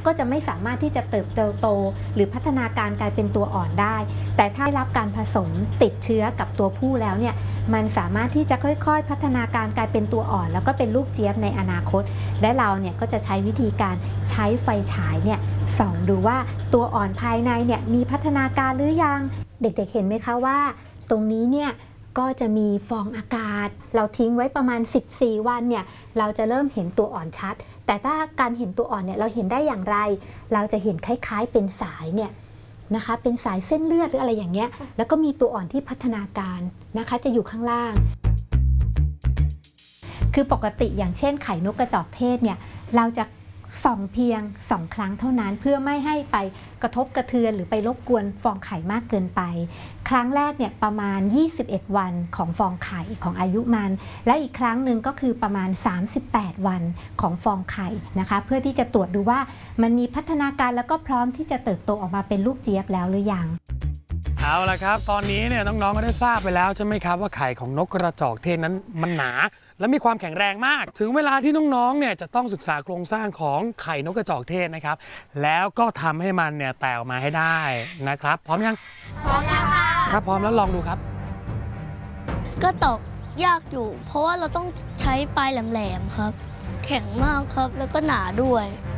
ก็จะไม่สามารถที่จะเติบโตหรือพัฒนาการกลายเป็นตัวอ่อนได้แต่ถ้าได้รับการผสมติดเชื้อกับตัวผู้แล้วเนี่ยมันสามารถที่จะค่อยๆพัฒนาการกลายเป็นตัวอ่อนแล้วก็เป็นลูกเจี๊ยบในอนาคตและเราเนี่ยก็จะใช้วิธีการใช้ไฟฉายเนี่ยส่องดูว่าตัวอ่อนภายในเนี่ยมีพัฒนาการหรือยังเด็กๆเห็นไหมคะว่าตรงนี้เนี่ยก็จะมีฟองอากาศเราทิ้งไว้ประมาณ14วันเนี่ยเราจะเริ่มเห็นตัวอ่อนชัดแต่ถ้าการเห็นตัวอ่อนเนี่ยเราเห็นได้อย่างไรเราจะเห็นคล้ายๆเป็นสายเนี่ยนะคะเป็นสายเส้นเลือดหรืออะไรอย่างเงี้ยแล้วก็มีตัวอ่อนที่พัฒนาการนะคะจะอยู่ข้างล่างคือปกติอย่างเช่นไข่นกกระจอกเทศเนี่ยเราจะส่องเพียง2ครั้งเท่านั้นเพื่อไม่ให้ไปกระทบกระเทือนหรือไปรบกวนฟองไข่มากเกินไปครั้งแรกเนี่ยประมาณ21วันของฟองไข่ของอายุมันและอีกครั้งหนึ่งก็คือประมาณ38วันของฟองไข่นะคะเพื่อที่จะตรวจดูว่ามันมีพัฒนาการแล้วก็พร้อมที่จะเติบโตออกมาเป็นลูกเจี๊ยบแล้วหรือยังเอาละครับตอนนี้เนี่ยน้องๆก็ได้ทราบไปแล้วใช่ไหมครับว่าไข่ของนกกระจอกเทศนั้นมันหนาและมีความแข็งแรงมากถึงเวลาที่น้องๆเนี่ยจะต้องศึกษาโครงสร้างของไข่นกกระจอกเทศนะครับแล้วก็ทำให้มันเนี่ยแตกออกมาให้ได้นะครับพร้อมยังพร้อมแล้วค่ะครับพร้อมแล้วลองดูครับก็ตอกยากอยู่เพราะว่าเราต้องใช้ปลายแหลมๆครับแข็งมากครับแล้วก็หนาด้วย